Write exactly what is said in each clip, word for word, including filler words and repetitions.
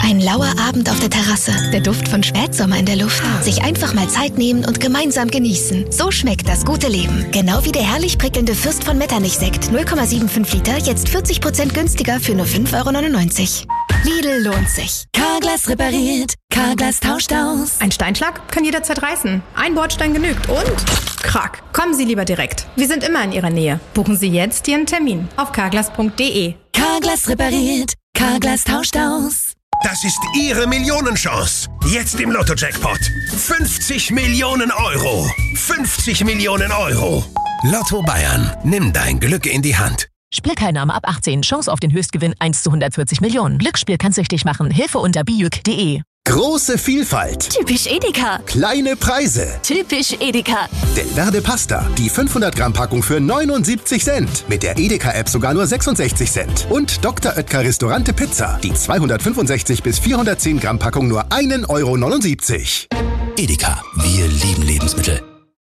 Ein lauer Abend auf der Terrasse, der Duft von Spätsommer in der Luft. Sich einfach mal Zeit nehmen und gemeinsam genießen. So schmeckt das gute Leben. Genau wie der herrlich prickelnde Fürst von Metternich-Sekt. null Komma fünfundsiebzig Liter, jetzt vierzig Prozent günstiger für nur fünf Euro neunundneunzig. Lidl lohnt sich. Carglass repariert, Carglass tauscht aus. Ein Steinschlag kann jederzeit reißen. Ein Bordstein genügt und krack. Kommen Sie lieber direkt. Wir sind immer in Ihrer Nähe. Buchen Sie jetzt Ihren Termin auf carglass punkt de. Carglass repariert, Carglass tauscht aus. Das ist Ihre Millionenchance. Jetzt im Lotto-Jackpot. fünfzig Millionen Euro. fünfzig Millionen Euro. Lotto Bayern. Nimm dein Glück in die Hand. Spielteilnahme ab achtzehn. Chance auf den Höchstgewinn eins zu hundertvierzig Millionen. Glücksspiel kann süchtig machen. Hilfe unter bijuk punkt de. Große Vielfalt. Typisch Edeka. Kleine Preise. Typisch Edeka. Delverde Pasta. Die fünfhundert Gramm Packung für neunundsiebzig Cent. Mit der Edeka-App sogar nur sechsundsechzig Cent. Und Doktor Oetker Restaurante Pizza. Die zweihundertfünfundsechzig bis vierhundertzehn Gramm Packung nur ein Euro neunundsiebzig. Edeka. Wir lieben Lebensmittel.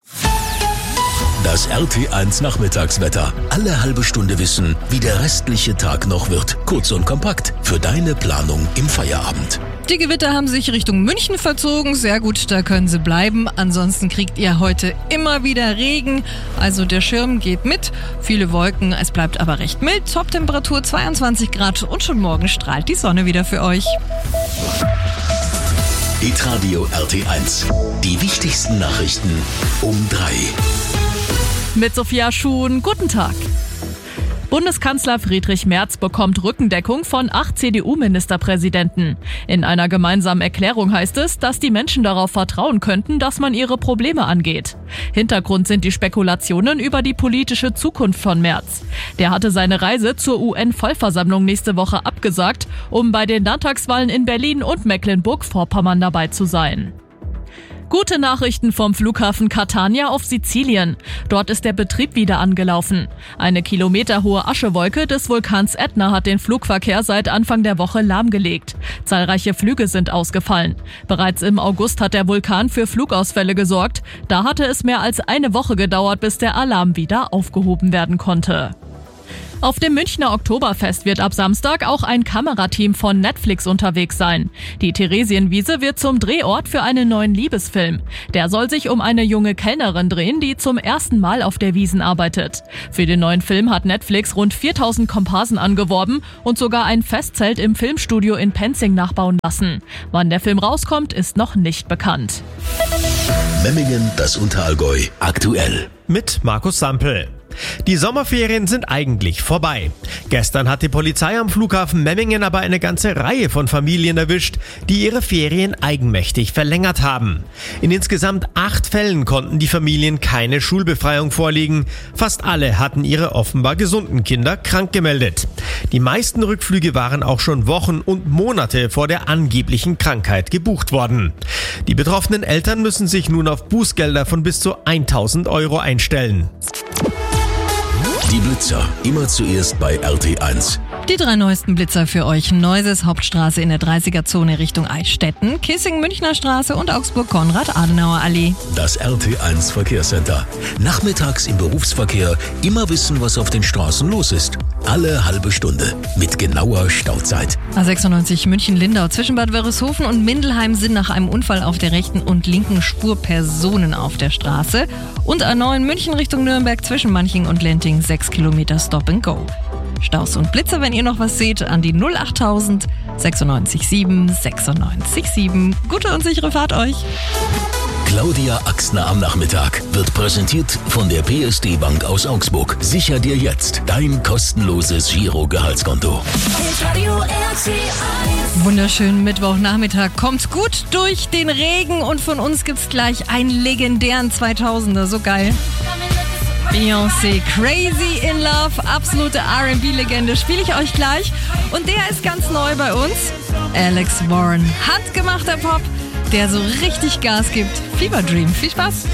Das R T eins Nachmittagswetter. Alle halbe Stunde wissen, wie der restliche Tag noch wird. Kurz und kompakt. Für deine Planung im Feierabend. Die Gewitter haben sich Richtung München verzogen. Sehr gut, da können sie bleiben. Ansonsten kriegt ihr heute immer wieder Regen. Also der Schirm geht mit. Viele Wolken, es bleibt aber recht mild. Toptemperatur zweiundzwanzig Grad und schon morgen strahlt die Sonne wieder für euch. Hitradio R T eins. Die wichtigsten Nachrichten um drei. Mit Sophia Schuhn, guten Tag. Bundeskanzler Friedrich Merz bekommt Rückendeckung von acht C D U-Ministerpräsidenten. In einer gemeinsamen Erklärung heißt es, dass die Menschen darauf vertrauen könnten, dass man ihre Probleme angeht. Hintergrund sind die Spekulationen über die politische Zukunft von Merz. Der hatte seine Reise zur U N-Vollversammlung nächste Woche abgesagt, um bei den Landtagswahlen in Berlin und Mecklenburg-Vorpommern dabei zu sein. Gute Nachrichten vom Flughafen Catania auf Sizilien. Dort ist der Betrieb wieder angelaufen. Eine kilometerhohe Aschewolke des Vulkans Ätna hat den Flugverkehr seit Anfang der Woche lahmgelegt. Zahlreiche Flüge sind ausgefallen. Bereits im August hat der Vulkan für Flugausfälle gesorgt. Da hatte es mehr als eine Woche gedauert, bis der Alarm wieder aufgehoben werden konnte. Auf dem Münchner Oktoberfest wird ab Samstag auch ein Kamerateam von Netflix unterwegs sein. Die Theresienwiese wird zum Drehort für einen neuen Liebesfilm. Der soll sich um eine junge Kellnerin drehen, die zum ersten Mal auf der Wiesn arbeitet. Für den neuen Film hat Netflix rund viertausend Komparsen angeworben und sogar ein Festzelt im Filmstudio in Penzing nachbauen lassen. Wann der Film rauskommt, ist noch nicht bekannt. Memmingen, das Unterallgäu, aktuell. Mit Markus Sampel. Die Sommerferien sind eigentlich vorbei. Gestern hat die Polizei am Flughafen Memmingen aber eine ganze Reihe von Familien erwischt, die ihre Ferien eigenmächtig verlängert haben. In insgesamt acht Fällen konnten die Familien keine Schulbefreiung vorlegen. Fast alle hatten ihre offenbar gesunden Kinder krank gemeldet. Die meisten Rückflüge waren auch schon Wochen und Monate vor der angeblichen Krankheit gebucht worden. Die betroffenen Eltern müssen sich nun auf Bußgelder von bis zu tausend Euro einstellen. Die Blitzer, immer zuerst bei R T eins. Die drei neuesten Blitzer für euch. Neuses Hauptstraße in der dreißiger-Zone Richtung Eichstätten, Kissing Münchner Straße und Augsburg-Konrad-Adenauer-Allee. Das R T eins Verkehrscenter. Nachmittags im Berufsverkehr immer wissen, was auf den Straßen los ist. Alle halbe Stunde mit genauer Stauzeit. A sechsundneunzig München-Lindau zwischen Bad Wörishofen und Mindelheim sind nach einem Unfall auf der rechten und linken Spur Personen auf der Straße. Und A neun München Richtung Nürnberg zwischen Manching und Lenting sechs Kilometer Stop and Go. Staus und Blitzer, wenn ihr noch was seht, an die null achttausend sechsundneunzig sieben sechsundneunzig sieben. Gute und sichere Fahrt euch. Claudia Axner am Nachmittag wird präsentiert von der P S D Bank aus Augsburg. Sicher dir jetzt dein kostenloses Giro-Gehaltskonto. Wunderschönen Mittwochnachmittag. Kommt gut durch den Regen und von uns gibt's gleich einen legendären zweitausender. So geil. Beyoncé, Crazy in Love, absolute R and B-Legende, spiele ich euch gleich. Und der ist ganz neu bei uns. Alex Warren, handgemachter Pop, der so richtig Gas gibt. Fever Dream, viel Spaß.